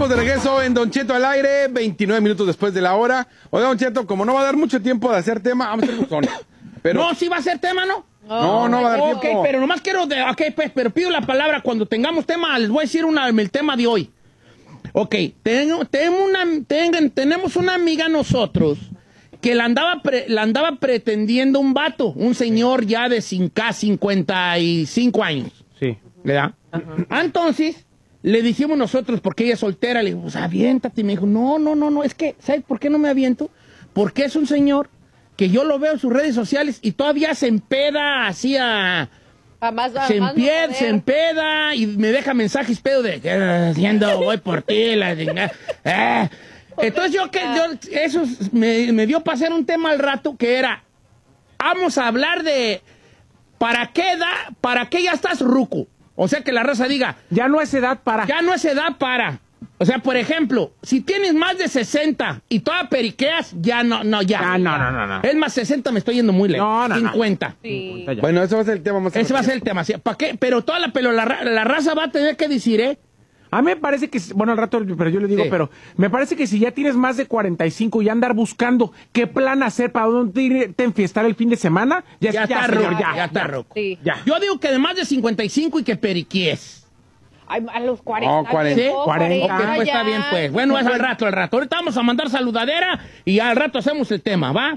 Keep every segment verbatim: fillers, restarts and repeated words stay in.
de regreso en Don Cheto al aire, veintinueve minutos después de la hora. Oiga, Don Cheto, como no va a dar mucho tiempo de hacer tema, vamos a hacer buzón. Pero... No, sí va a ser tema, ¿no? No, no va a dar Ok, tiempo. pero nomás quiero... De, ok, pues, pero pido la palabra cuando tengamos tema. Les voy a decir una, el tema de hoy. Ok, tengo, tengo una, tengan, tenemos una amiga nosotros que la andaba, pre, la andaba pretendiendo un vato, un señor ya de cincuenta y cinco años. Sí. ¿Verdad? Uh-huh. Entonces, le dijimos nosotros, porque ella es soltera, le dijimos, aviéntate. Y me dijo, no, no, no, no, es que, ¿sabes por qué no me aviento? Porque es un señor que yo lo veo en sus redes sociales y todavía se empeda así a... a más, a se, más empeda, no se empeda y me deja mensajes pedo de, ¿qué estás haciendo? Voy por ti, la chingada. Eh. Entonces yo que yo, eso me, me dio para hacer un tema al rato que era, vamos a hablar de, ¿para qué edad, para qué ya estás ruco? O sea, que la raza diga, ya no es edad para. Ya no es edad para. O sea, por ejemplo, si tienes más de sesenta y toda periqueas, ya no, no, ya. Ah, no, no, no, no. Es más, sesenta me estoy yendo muy lejos. No, no, cincuenta. No. Sí. Bueno, eso va a ser el tema más. Ese va a ser el tema. ¿Sí? ¿Para qué? Pero toda la, pero la, la raza va a tener que decir, ¿eh? A mí me parece que, bueno, al rato, pero yo le digo, Sí. pero me parece que si ya tienes más de cuarenta y cinco y andar buscando qué plan hacer para dónde irte a enfiestar el fin de semana, ya, Ya, ya, está señor, roco, ya, ya está roco. Sí. ya. Yo digo que de más de cincuenta y cinco y que periquies. Ay, a los cuarenta. No, cuarenta. viejo, cuarenta. Ok, pues ya. está bien, pues. Bueno, es al rato, al rato. Ahorita vamos a mandar saludadera y al rato hacemos el tema, ¿va?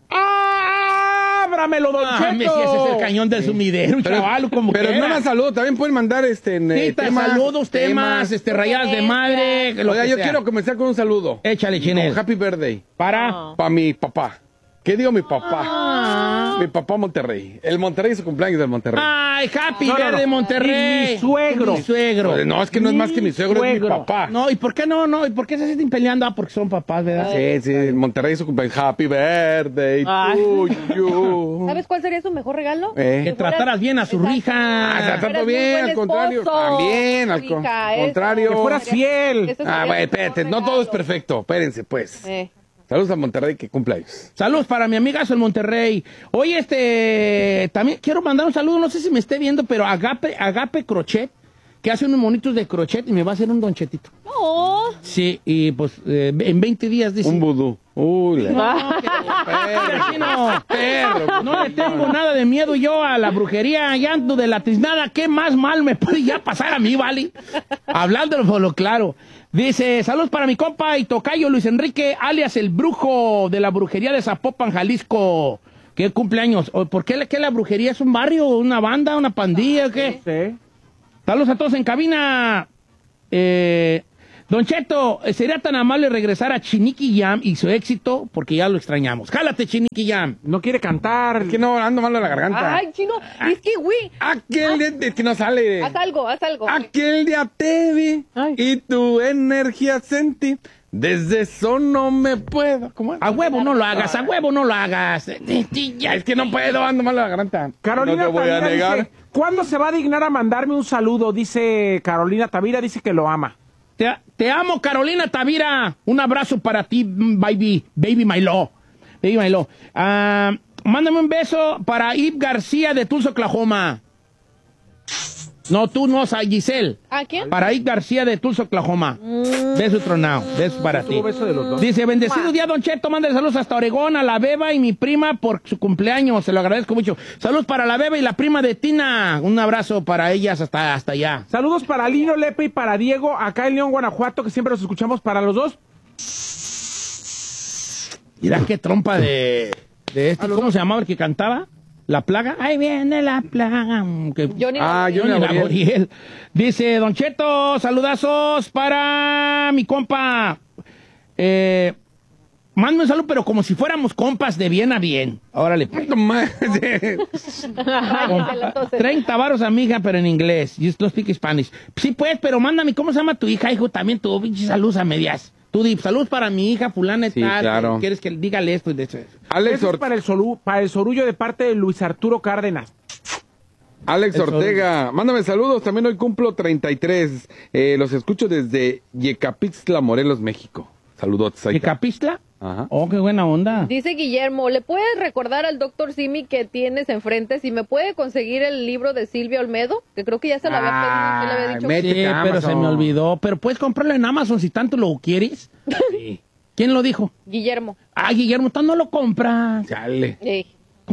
¡Ábramelo, don Ah, Cheto! me, si ese es el cañón del sumidero, Pero, chaval, como pero quiera. no más saludos, también pueden mandar este en, eh, Sí, te saludos, temas, este, rayadas de madre. que lo Oiga, que yo sea. quiero comenzar con un saludo. Échale, Chinel. No, Happy birthday. Para. No. Para mi papá. ¿Qué digo mi papá? Ah. Mi papá Monterrey. El Monterrey es su cumpleaños del Monterrey. Ay, Happy No, no, Verde no. Monterrey. Y mi suegro. Mi suegro. Pues no, es que no es más que mi suegro, es mi suegro. papá. No, ¿y por qué no? No, ¿y por qué se siguen peleando? Ah, porque son papás, ¿verdad? Sí, sí, el Monterrey es su cumpleaños. Happy birthday Ay. to you. ¿Sabes cuál sería su mejor regalo? Eh. Que trataras bien a su Exacto. rija. Ah, Fueras trato un bien, buen al contrario. esposo, También, al con- hija, eso. contrario. Que fueras fiel. Ese Ah, sería bueno, su espérate, mejor no todo es regalo. perfecto. Espérense, pues. Eh. Saludos a Monterrey, que cumpleaños. Saludos para mi amigazo el Monterrey. Oye, este, también quiero mandar un saludo, no sé si me esté viendo, pero Agape, Agape Crochet, que hace unos monitos de crochet y me va a hacer un donchetito. No. Sí, y pues eh, en veinte días dice. Un vudú. Uy, la... No, que- perro, sí, no, perro, no le tengo nada de miedo yo a la brujería, ya ando de la tiznada, ¿qué más mal me puede ya pasar a mí, vale? Hablándolo por lo claro. Dice, saludos para mi compa y tocayo Luis Enrique, alias el brujo de la brujería de Zapopan, Jalisco. ¿Qué cumpleaños? ¿O ¿Por qué, qué la brujería es un barrio, una banda, una pandilla, o qué? Sí. Saludos a todos en cabina. Eh, Don Cheto, ¿sería tan amable regresar a Chiniqui Jam y su éxito? Porque ya lo extrañamos. Jálate, Chiniqui Jam. No quiere cantar. Es que no, ando malo a la garganta. Ay, chino. Es que, güey. Aquel día, es que no sale. Haz algo, haz algo. Aquel día te vi Ay. y tu energía sentí. Desde eso no me puedo. ¿Cómo es? A huevo no lo hagas, a huevo no lo hagas. Es que no puedo, ando malo a la garganta. Carolina no te voy a Tavira negar. dice, ¿cuándo se va a dignar a mandarme un saludo? Dice Carolina Tavira, dice que lo ama. Te, te amo, Carolina Tavira. Un abrazo para ti, baby, baby my law. Baby my law. Ah, mándame un beso para Ib García de Tulsa, Oklahoma. No, tú no, Giselle. ¿A quién? Para Ib García de Tulsa, Oklahoma. Beso tronado. Beso para ti. Tuvo beso de los dos. Dice, bendecido día, Don Cheto, manda saludos hasta Oregón, a la Beba y mi prima por su cumpleaños, se lo agradezco mucho. Saludos para la Beba y la prima de Tina, un abrazo para ellas hasta, hasta allá. Saludos para Lino Lepe y para Diego, acá en León, Guanajuato, que siempre los escuchamos para los dos. Mira qué trompa de, de este, ¿cómo se llamaba el que cantaba? La plaga, ahí viene la plaga. Que, Johnny Ah, Laboriel. Johnny Johnny Laboriel. Laboriel. Dice, Don Cheto, saludazos para mi compa. Eh, mándame un saludo, pero como si fuéramos compas de bien a bien. Órale. No más. Váyasela, entonces. treinta varos, amiga, pero en inglés. You don't speak Spanish. Sí, pues, pero mándame, ¿cómo se llama tu hija, hijo? También tu pinche saludos a medias. Tú di, saludos para mi hija, fulana Sí, tal. claro. ¿Quieres que dígale esto y de eso? Alex, Eso es Or- para el, solu- para el sorullo de parte de Luis Arturo Cárdenas. Alex El Ortega, mándame saludos. También hoy cumplo treinta y tres. Eh, los escucho desde Yecapixtla, Morelos, México. Saludotes. ahí ¿De está. Capistla? Ajá. Oh, qué buena onda. Dice Guillermo, ¿le puedes recordar al doctor Simi que tienes enfrente si me puede conseguir el libro de Silvia Olmedo? Que creo que ya se lo había pedido, ¿qué le había dicho? Métete Sí, a pero se Amazon. me olvidó. Pero puedes comprarlo en Amazon si tanto lo quieres. Sí. ¿Quién lo dijo? Guillermo. Ah, Guillermo, tú no lo compras. Chale. Ey,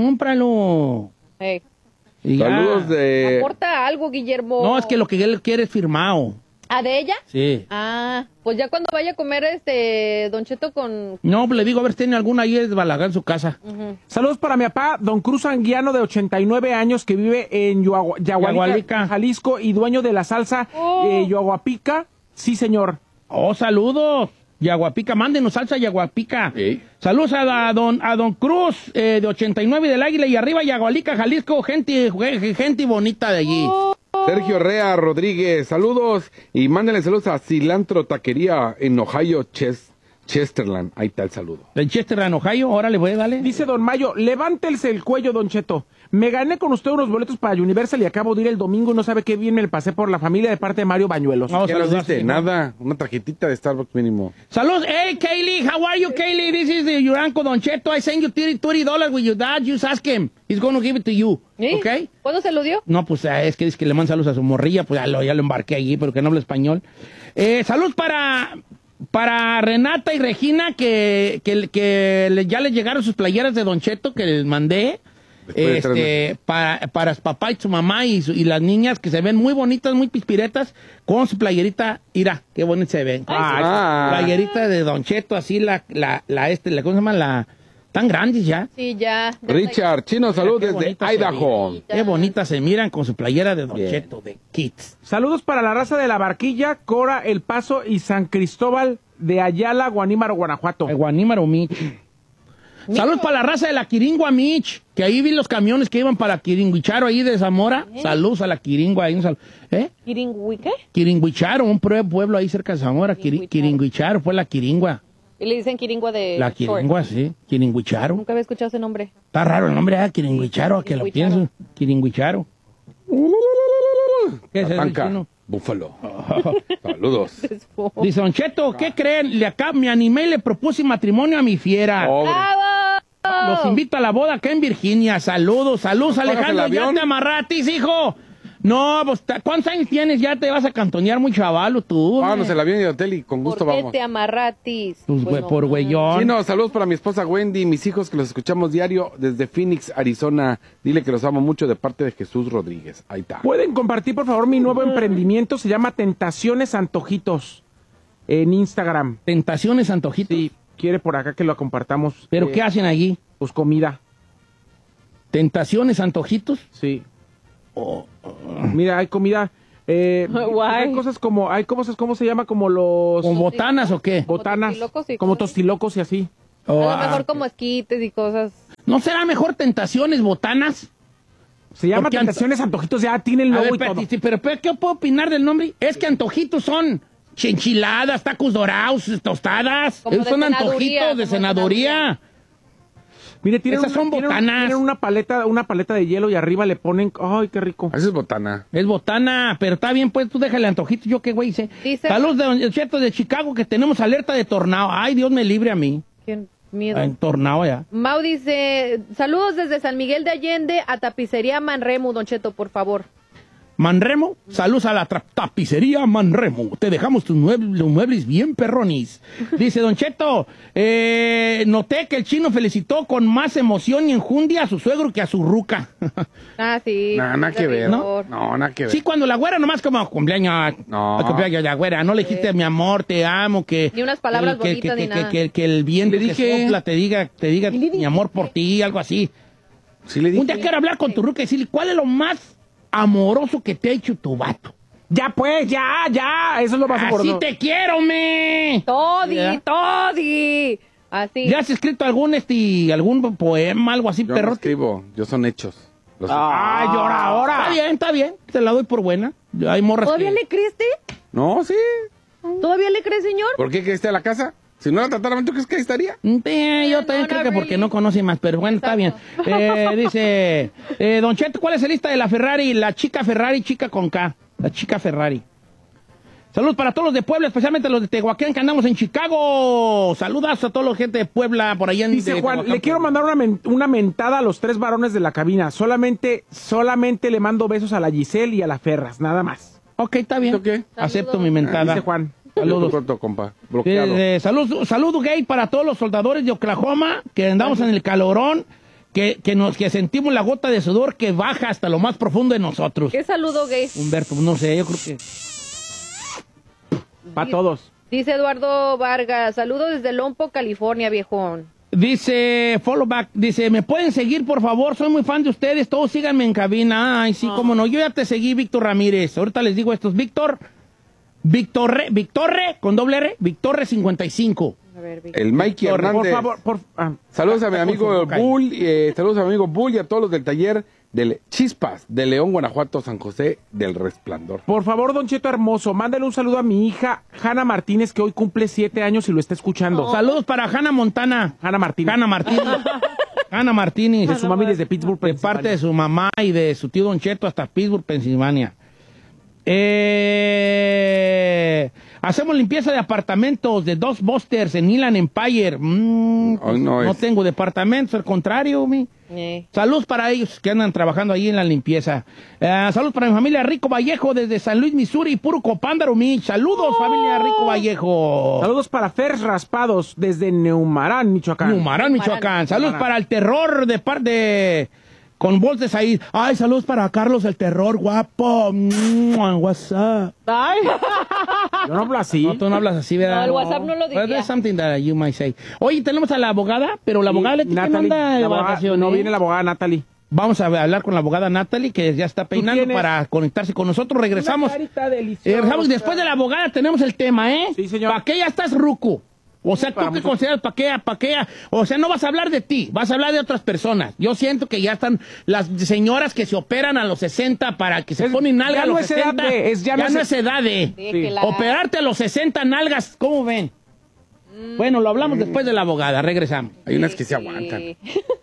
Cómpralo. ey. Y ya. Saludos de... Aporta algo, Guillermo. No, es que lo que él quiere es firmado. ¿Ah, de ella? Sí. Ah, pues ya cuando vaya a comer este Don Cheto con... No, le digo a ver si tiene alguna ahí es Balaga en su casa. Ujú. Saludos para mi papá, don Cruz Anguiano, de ochenta y nueve años, que vive en Yagualica, Yagualica. Jalisco, y dueño de la salsa Oh. eh, Yaguapica. Sí, señor. Oh, saludos. Yaguapica, mándenos salsa Yaguapica. Sí. Saludos a, a don a don Cruz, eh, de ochenta y nueve del Águila y arriba Yagualica, Jalisco, gente, gente bonita de allí. Sergio Rea Rodríguez, saludos. Y mándenle saludos a Cilantro Taquería en Ohio, Ches- Chesterland. Ahí está el saludo. De Chesterland, Ohio, órale, voy, dale. Dice don Mayo, levántelse el cuello, don Cheto. Me gané con usted unos boletos para Universal y acabo de ir el domingo y no sabe qué bien me el pasé por la familia de parte de Mario Bañuelos. Vamos ¿Qué a nos saludar, diste? sí. Nada, una tarjetita de Starbucks mínimo. Saludos, hey Kaylee, how are you Kaylee? This is the Yuranco Don Cheto. I send you thirty dollars with your dad. Just ask him. He's going to give it to you. ¿Sí? ¿Ok? ¿Cuándo se lo dio? No, pues eh, es que dice que le manda saludos a su morrilla, pues ya lo, ya lo embarqué allí, pero que no habla español. Eh, salud para, para Renata y Regina, que, que, que le- ya les llegaron sus playeras de Don Cheto que les mandé. Después de tres Este, meses. para, para su papá y su mamá y, su- y las niñas que se ven muy bonitas, muy pispiretas, con su playerita, mira, qué bonita se ven. Ah. Playerita de Don Cheto, así la, la, la, este, la, ¿cómo se llama? La, tan grandes ya. Sí, ya. ya Richard, Chino, salud Qué desde bonitas se Idaho. miran. Qué bonitas se miran con su playera de Don Bien. Cheto, de Kids. Saludos para la raza de La Barquilla, Cora, El Paso y San Cristóbal de Ayala, Guanímaro, Guanajuato. El Guanímaro Mich. Saludos para la raza de la Quiringua Mich, que ahí vi los camiones que iban para Quiringuicharo ahí de Zamora. Saludos a la Quiringua ahí. un sal- ¿Eh? ¿Quiringüique? Quiringuicharo, un prue- pueblo ahí cerca de Zamora. Quiri- Quiringuicharo. Quiringuicharo, fue la Quiringua. Y le dicen Quiringua de... La Short. Quiringua, sí. Quiringuicharo. Nunca había escuchado ese nombre. Está raro el nombre, ¿eh? Quiringuicharo, que lo Quiringuicharo. pienso. Quiringuicharo. ¿Qué es eso, Tatanca, chino? Búfalo. Saludos. Dice Don Cheto, ¿qué creen? Le acá me animé y le propuse matrimonio a mi fiera. Pobre. ¡Bravo! Los invito a la boda acá en Virginia. Saludos, saludos, ¿Pagas el Alejandro. Ya avión? te amarratis, hijo. No, pues, ta- ¿cuántos años tienes? Ya te vas a cantonear muy chavalo tú. Vámonos hombre. el avión y el hotel y con gusto ¿Por qué vamos. te amarratis? Pues, güey, por güeyón. Chino, saludos para mi esposa Wendy y mis hijos que los escuchamos diario desde Phoenix, Arizona. Dile que los amo mucho de parte de Jesús Rodríguez. Ahí está. ¿Pueden compartir, por favor, mi nuevo emprendimiento? Se llama Tentaciones Antojitos en Instagram. Tentaciones, antojitos. Sí, quiere por acá que lo compartamos. ¿Pero Eh, qué hacen allí? Pues comida, ¿Tentaciones, antojitos? sí. Mira, hay comida. Eh, Guay. hay cosas como, hay cosas, ¿cómo se llama? Como los ¿Con botanas o qué? botanas, tostilocos y como cosas. tostilocos y así. A O, lo ah, mejor como esquites y cosas. ¿no será mejor tentaciones, botanas? Se llama Porque Tentaciones Antojitos, ya tiene el A logo ver, y todo. espérate, sí, pero, pero ¿qué puedo opinar del nombre? Es que antojitos son enchiladas, tacos dorados, tostadas. Como Esos de son senaduría, antojitos de como de senaduría. Mire, tienen Esas una, son tienen- botanas. tienen una paleta, una paleta de hielo y arriba le ponen, ay, qué rico. Esa es botana. Es botana, pero está bien, pues tú déjale antojitos. Yo qué güey hice. Dice- Saludos de Don Cheto de Chicago, que tenemos alerta de tornado. Ay, Dios me libre a mí. Qué miedo. En tornado ya. Mau dice, saludos desde San Miguel de Allende a Tapicería Manremo, Don Cheto, por favor. Manremo, saludos a la tra- tapicería Manremo. Te dejamos tus muebles, muebles bien perronis. Dice Don Cheto, eh, noté que el chino felicitó con más emoción y enjundia a su suegro que a su ruca. Ah, sí. Nada, nada que ver. ¿No? No, nada que ver. Sí, cuando la güera nomás como cumpleaños. No. Cumpleaños la güera. No le dijiste mi amor, te amo, que... Ni unas palabras que, bonitas que, ni que, nada. Que, que el viento Le que dije. sopla te diga, te diga ¿Y le mi amor por ti, algo así. Sí le dije. Un día quiero hablar con tu ruca y decirle, ¿cuál es lo más amoroso que te ha hecho tu vato? Ya pues, ya, ya, eso es lo más Así importante. te quiero, me. Todi, ¿Ya? Todi. Así. ¿Le has escrito algún este algún poema, algo así, Yo no perro? escribo, yo son hechos. Los- Ay, llora Está ahora. bien, está bien. Te la doy por buena. Hay morras ¿Todavía que... le crees, No, sí. ¿Todavía le crees, señor? ¿Por qué caíste a la casa? Si no la tratara, ¿tú crees que ahí estaría? Sí, yo también no, creo no, que porque really. no conoce más, pero bueno, está bien. Eh, dice, eh, Don Cheto, ¿cuál es la lista de la Ferrari? La chica Ferrari, chica con K. La chica Ferrari. Saludos para todos los de Puebla, especialmente los de Tehuacán, que andamos en Chicago. Saludos a toda la gente de Puebla, por allá en Dice Juan, le quiero mandar una, men una mentada a los tres varones de la cabina. Solamente, solamente le mando besos a la Giselle y a la Ferras, nada más. Ok, está bien. ¿Qué? Acepto mi mentada. Dice Juan. Saludos. Corto, compa. Bloqueado. Eh, eh, salud, salud gay para todos los soldadores de Oklahoma, que andamos en el calorón, que, que, nos, que sentimos la gota de sudor que baja hasta lo más profundo de nosotros. ¿Qué saludo gay? Humberto, no sé, yo creo que... Para todos. Dice Eduardo Vargas, saludos desde Lompo, California, viejón. Dice, follow back, dice, ¿me pueden seguir, por favor? Soy muy fan de ustedes, todos síganme en cabina. Ay, sí, oh. Cómo no, yo ya te seguí, Víctor Ramírez. Ahorita les digo estos, Víctor, Víctor, Víctorre, con doble R, Víctorre cincuenta y cinco. A ver, el Mikey Víctor, Hernández. Por favor, por, ah, saludos a mi amigo Bull, eh, saludos a mi amigo Bull y a todos los del taller del Chispas, de León, Guanajuato, San José del Resplandor. Por favor, Don Cheto hermoso, mándale un saludo a mi hija, Hanna Martínez, que hoy cumple siete años y lo está escuchando. Oh. Saludos para Hanna Montana. Hanna Martínez. Hanna Martínez. Hanna Martínez. De su mami desde Pittsburgh, de parte de su mamá y de su tío Don Cheto hasta Pittsburgh, Pensilvania. Eh, hacemos limpieza de apartamentos de dos Busters en Inland Empire. Mm, pues oh, no no es. tengo departamentos, al contrario, mi. Eh. Saludos para ellos que andan trabajando ahí en la limpieza. Eh, saludos para mi familia Rico Vallejo desde San Luis, Missouri, puro Copándaro, mi. Saludos, oh. familia Rico Vallejo. Saludos para Fers Raspados desde Neumarán, Michoacán. Neumarán, Michoacán. Saludos Neumarán. para el terror de parte de... Con voz de Said. Ay, saludos para Carlos el Terror, guapo. Mua, WhatsApp. Ay. Yo no hablo así. No, tú no hablas así, ¿verdad? No, el WhatsApp no lo But diría. there's something that you might say. Oye, tenemos a la abogada, pero la abogada Sí, le Natalie, anda de la abogada- vacaciones. no viene la abogada Natalie. Vamos a hablar con la abogada Natalie, que ya está peinando tienes- para conectarse con nosotros. Regresamos. Una carita deliciosa. Eh, regresamos y después de la abogada tenemos el tema, ¿eh? Sí, señor. ¿Para qué ya estás ruco? O sea, para ¿tú qué mucho- consideras para qué, para qué? O sea, no vas a hablar de ti, vas a hablar de otras personas. Yo siento que ya están las señoras que se operan a los sesenta para que se Es- ponen nalga ya a no los es sesenta. edad de- es- ya no es- es edad de... Sí, que la- Operarte a los sesenta nalgas, ¿cómo ven? Mm. Bueno, lo hablamos después de la abogada, regresamos. Hay unas que se Sí. aguantan. Hay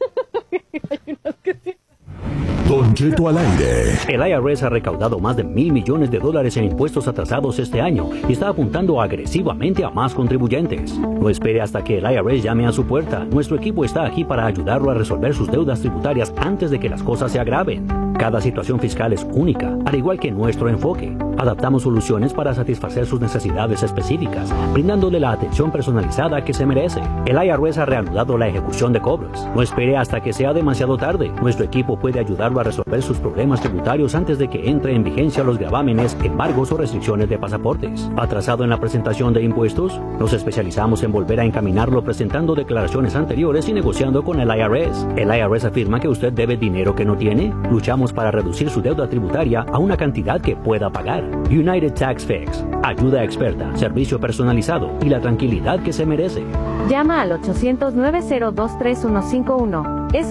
unas que sí. Don Cheto al aire. El I R S ha recaudado más de mil millones de dólares en impuestos atrasados este año y está apuntando agresivamente a más contribuyentes. No espere hasta que el I R S llame a su puerta. Nuestro equipo está aquí para ayudarlo a resolver sus deudas tributarias antes de que las cosas se agraven. Cada situación fiscal es única, al igual que nuestro enfoque. Adaptamos soluciones para satisfacer sus necesidades específicas, brindándole la atención personalizada que se merece. El I R S ha reanudado la ejecución de cobros. No espere hasta que sea demasiado tarde. Nuestro equipo puede ayudarlo a resolver sus problemas tributarios antes de que entre en vigencia los gravámenes, embargos o restricciones de pasaportes. ¿Atrasado en la presentación de impuestos? Nos especializamos en volver a encaminarlo presentando declaraciones anteriores y negociando con el I R S. El I R S afirma que usted debe dinero que no tiene. Luchamos para reducir su deuda tributaria a una cantidad que pueda pagar. United Tax Fix. Ayuda experta, servicio personalizado y la tranquilidad que se merece. Llama al ochocientos, nueve cero dos, tres uno cinco uno. Es